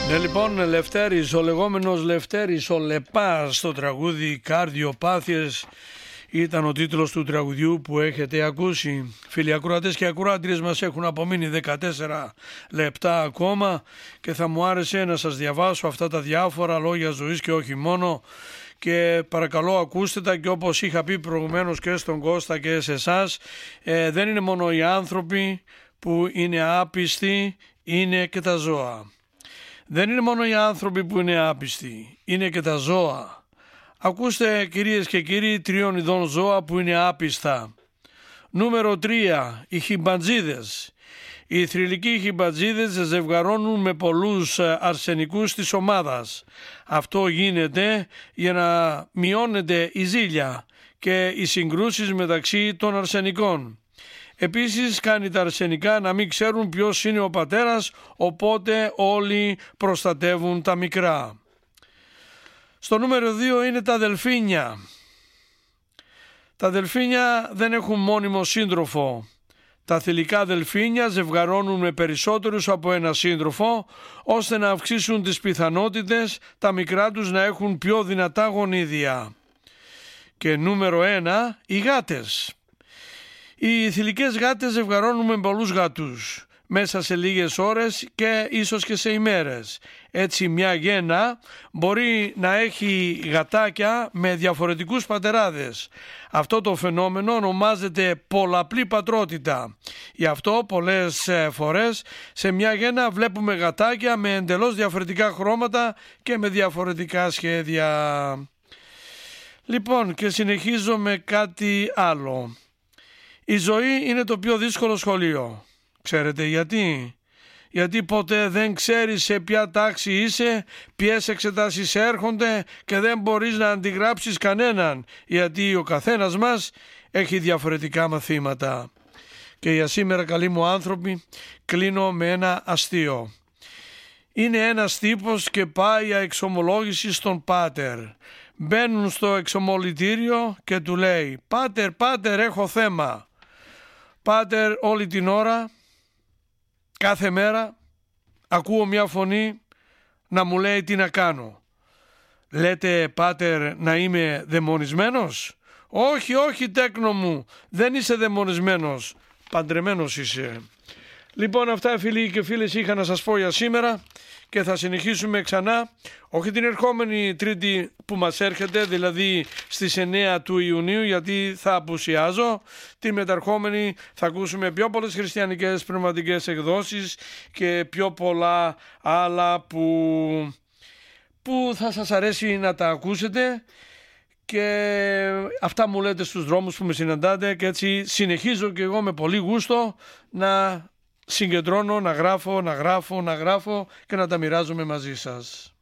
Ναι, λοιπόν, Λευτέρης, ο λεγόμενος Λευτέρης, ο Λεπάς, στο τραγούδι «Καρδιοπάθειες» ήταν ο τίτλος του τραγουδιού που έχετε ακούσει. Φίλοι ακροατές και ακροάτριες, μας έχουν απομείνει 14 λεπτά ακόμα και θα μου άρεσε να σας διαβάσω αυτά τα διάφορα λόγια ζωής και όχι μόνο, και παρακαλώ ακούστε τα, και όπως είχα πει προηγουμένως και στον Κώστα και σε εσάς, δεν είναι μόνο οι άνθρωποι που είναι άπιστοι, είναι και τα ζώα. Δεν είναι μόνο οι άνθρωποι που είναι άπιστοι, είναι και τα ζώα. Ακούστε, κυρίες και κύριοι, 3 ειδών ζώα που είναι άπιστα. Νούμερο 3, οι χιμπατζίδες. Οι θρυλικοί χιμπατζίδες ζευγαρώνουν με πολλούς αρσενικούς της ομάδας. Αυτό γίνεται για να μειώνεται η ζήλια και οι συγκρούσεις μεταξύ των αρσενικών. Επίσης κάνει τα αρσενικά να μην ξέρουν ποιος είναι ο πατέρας, οπότε όλοι προστατεύουν τα μικρά. Στο νούμερο 2 είναι τα δελφίνια. Τα δελφίνια δεν έχουν μόνιμο σύντροφο. Τα θηλυκά δελφίνια ζευγαρώνουν με περισσότερους από ένα σύντροφο, ώστε να αυξήσουν τις πιθανότητες τα μικρά τους να έχουν πιο δυνατά γονίδια. Και νούμερο 1, οι γάτες. Οι θηλυκές γάτες ζευγαρώνουν με πολλούς γάτους μέσα σε λίγες ώρες και ίσως και σε ημέρες. Έτσι μια γένα μπορεί να έχει γατάκια με διαφορετικούς πατεράδες. Αυτό το φαινόμενο ονομάζεται πολλαπλή πατρότητα. Γι' αυτό πολλές φορές σε μια γένα βλέπουμε γατάκια με εντελώς διαφορετικά χρώματα και με διαφορετικά σχέδια. Λοιπόν, και συνεχίζω με κάτι άλλο. Η ζωή είναι το πιο δύσκολο σχολείο. Ξέρετε γιατί? Γιατί ποτέ δεν ξέρεις σε ποια τάξη είσαι, ποιες εξετάσεις έρχονται και δεν μπορείς να αντιγράψεις κανέναν, γιατί ο καθένας μας έχει διαφορετικά μαθήματα. Και για σήμερα, καλοί μου άνθρωποι, κλείνω με ένα αστείο. Είναι ένας τύπος και πάει για εξομολόγηση στον πάτερ. Μπαίνουν στο εξομολυτήριο και του λέει «Πάτερ, έχω θέμα». Πάτερ, όλη την ώρα, κάθε μέρα, ακούω μια φωνή να μου λέει τι να κάνω. Λέτε, πάτερ, να είμαι δαιμονισμένος? Όχι τέκνο μου, δεν είσαι δαιμονισμένος, παντρεμένος είσαι. Λοιπόν, αυτά φίλοι και φίλες είχα να σας πω για σήμερα και θα συνεχίσουμε ξανά, όχι την ερχόμενη Τρίτη που μας έρχεται, δηλαδή στις 9 του Ιουνίου, γιατί θα απουσιάζω. Την μεταρχόμενη θα ακούσουμε πιο πολλές χριστιανικές πνευματικές εκδόσεις και πιο πολλά άλλα που θα σας αρέσει να τα ακούσετε, και αυτά μου λέτε στους δρόμους που με συναντάτε, και έτσι συνεχίζω και εγώ με πολύ γούστο να συγκεντρώνω, να γράφω και να τα μοιράζομαι μαζί σας.